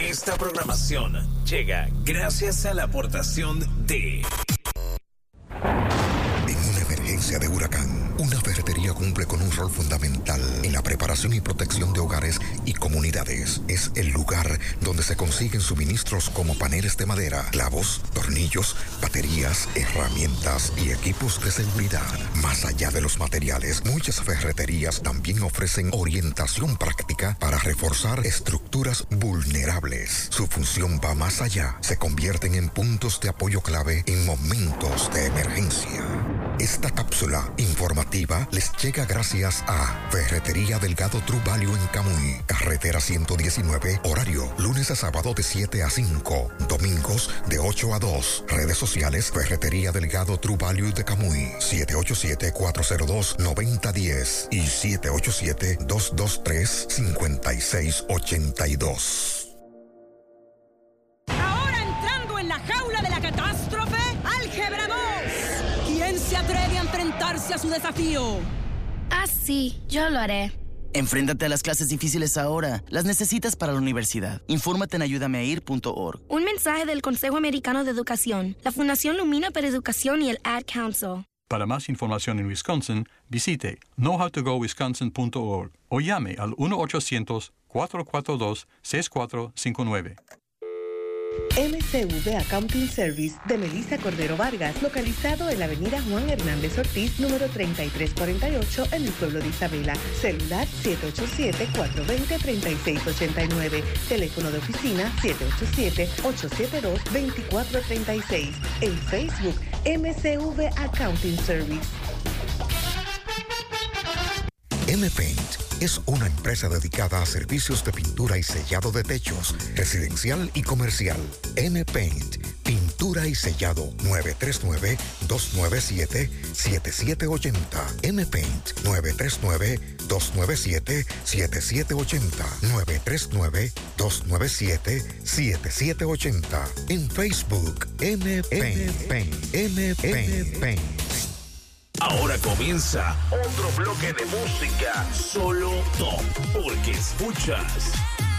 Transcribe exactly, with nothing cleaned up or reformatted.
Esta programación llega gracias a la aportación de... En una emergencia de huracán, una ferretería cumple con un rol fundamental en la preparación y protección de hogares y comunidades. Es el lugar donde se consiguen suministros como paneles de madera, clavos, tornillos, baterías, herramientas y equipos de seguridad. Más allá de los materiales, muchas ferreterías también ofrecen orientación práctica para reforzar estructuras vulnerables. Su función va más allá. Se convierten en puntos de apoyo clave en momentos de emergencia. Esta cápsula informativa les llega gracias a Ferretería Delgado True Value en Camuy, carretera ciento diecinueve, horario lunes a sábado de siete a cinco, domingos de ocho a dos. Redes sociales Ferretería Delgado True Value de Camuy, siete ocho siete, cuatro cero dos, nueve cero uno cero y siete ocho siete, dos dos tres, cinco seis ocho dos. Ahora entrando en la jaula de la catástrofe, Álgebra dos. ¿Quién se atreve a enfrentarse a su desafío? Ah, sí, yo lo haré. Enfréntate a las clases difíciles ahora. Las necesitas para la universidad. Infórmate en ayúdame a ir punto org. Un mensaje del Consejo Americano de Educación, la Fundación Lumina para Educación y el Ad Council. Para más información en Wisconsin, visite know how to go wisconsin punto org o llame al uno ochocientos, cuatro cuatro dos, seis cuatro cinco nueve. M C V Accounting Service de Melissa Cordero Vargas, localizado en la avenida Juan Hernández Ortiz, número treinta y tres cuarenta y ocho, en el pueblo de Isabela. Celular siete ocho siete, cuatro dos cero, tres seis ocho nueve. Teléfono de oficina siete ocho siete, ocho siete dos, dos cuatro tres seis. En Facebook, M C V Accounting Service. M-Paint es una empresa dedicada a servicios de pintura y sellado de techos, residencial y comercial. M-Paint, pintura y sellado, nueve tres nueve, dos nueve siete, siete siete ocho cero. M-Paint, nueve tres nueve, dos nueve siete, siete siete ocho cero. nueve tres nueve, dos nueve siete, siete siete ocho cero. En Facebook, M-Paint. M-Paint. Ahora comienza otro bloque de música solo top, porque escuchas